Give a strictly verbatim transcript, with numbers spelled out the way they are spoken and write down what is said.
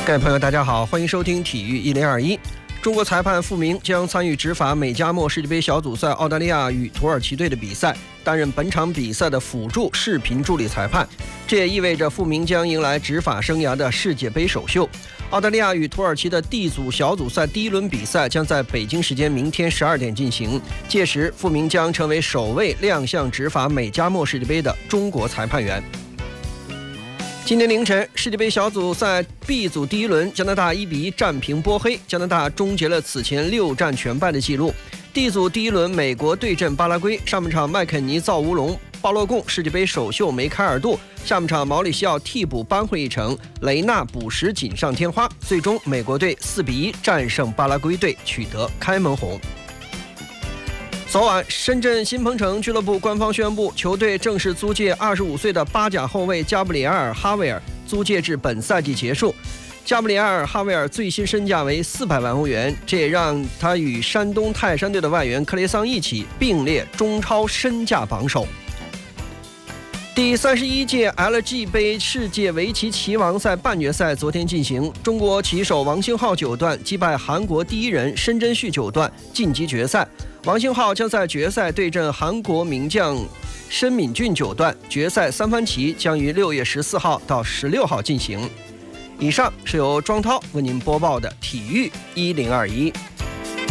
各位朋友，大家好，欢迎收听体育一零二一。中国裁判傅明将参与执法美加墨世界杯小组赛澳大利亚与土耳其队的比赛，担任本场比赛的辅助视频助理裁判。这也意味着傅明将迎来执法生涯的世界杯首秀。澳大利亚与土耳其的 D 组小组赛第一轮比赛将在北京时间明天十二点进行，届时傅明将成为首位亮相执法美加墨世界杯的中国裁判员。今天凌晨，世界杯小组赛 B 组第一轮，加拿大一比一战平波黑，加拿大终结了此前六战全败的记录。D 组第一轮，美国对阵巴拉圭，上半场麦肯尼造乌龙，巴洛贡世界杯首秀梅开二度，下半场毛里西奥替补扳回一城，雷纳补时锦上添花，最终美国队四比一战胜巴拉圭队，取得开门红。昨晚，深圳新鹏城俱乐部官方宣布，球队正式租借二十五岁的巴甲后卫加布里埃尔·哈维尔，租借至本赛季结束。加布里埃尔·哈维尔最新身价为四百万欧元，这也让他与山东泰山队的外援克雷桑一起并列中超身价榜首。第三十一届 L G 杯世界围棋棋王赛半决赛昨天进行，中国棋手王星浩九段击败韩国第一人申真旭九段晋级决赛。王星浩将在决赛对阵韩国名将申敏俊九段，决赛三番棋将于六月十四号到十六号进行。以上是由庄涛为您播报的体育一零二一。